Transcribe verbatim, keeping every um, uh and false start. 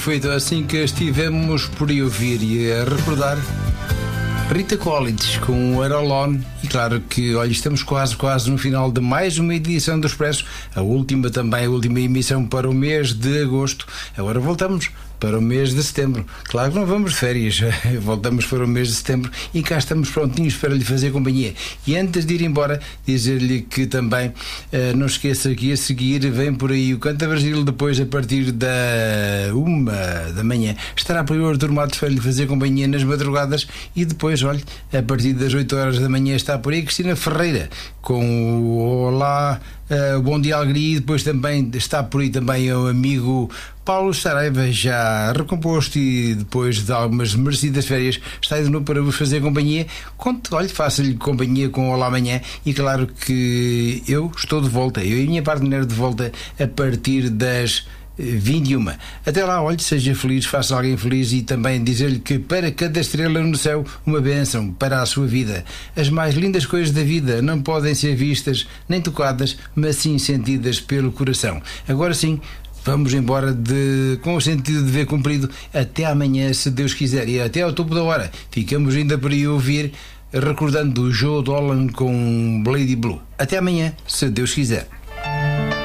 foi então assim que estivemos por aí ouvir e a recordar Rita Collins com o Aerolone. E claro que, olha, estamos quase, quase no final de mais uma edição do Expresso, a última também, a última emissão para o mês de agosto. Agora voltamos para o mês de setembro. Claro que não vamos de férias, voltamos para o mês de setembro e cá estamos prontinhos para lhe fazer companhia. E antes de ir embora, dizer-lhe que também uh, não esqueça que a seguir vem por aí o Canta Brasil, depois a partir da uma da manhã estará por aí o Artur Matos para lhe fazer companhia nas madrugadas e depois, olha, a partir das oito horas da manhã está por aí Cristina Ferreira com o Olá, uh, Bom Dia Alegria, e depois também está por aí também o amigo Paulo Saraiva, já recomposto e depois de algumas merecidas férias está aí de novo para vos fazer companhia. Conte, olhe, faça-lhe companhia com o Olá Amanhã e claro que eu estou de volta, eu e a minha partner de volta a partir das vinte e uma. Até lá, olhe, seja feliz, faça alguém feliz e também dizer-lhe que para cada estrela no céu uma bênção para a sua vida. As mais lindas coisas da vida não podem ser vistas nem tocadas, mas sim sentidas pelo coração. Agora sim, vamos embora de, com o sentido de ver cumprido. Até amanhã, se Deus quiser, e até ao topo da hora. Ficamos ainda por aí a ouvir, recordando o Joe Dolan com Lady Blue. Até amanhã, se Deus quiser.